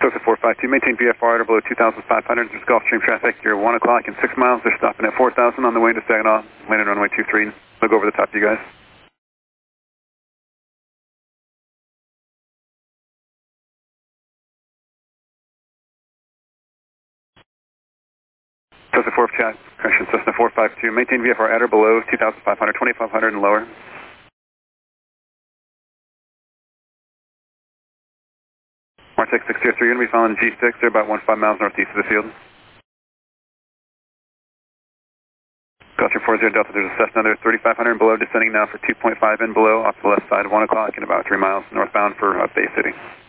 Delta 452, maintain VFR at below 2,500. There's Gulfstream traffic. You're 1 o'clock and 6 miles. They're stopping at 4,000 on the way to Saginaw. Landing runway 23. They'll go over the top of you guys. Delta 4 chat, correction, Cessna 452, maintain VFR at or below 2,500, 2,500 and lower. Martech 603, you're going to be following G6, they're about 15 miles northeast of the field. Gulfstream 40 Delta, there's a Cessna there, 3,500 and below, descending now for 2.5 and below, off the left side, 1 o'clock and about 3 miles northbound for Bay City.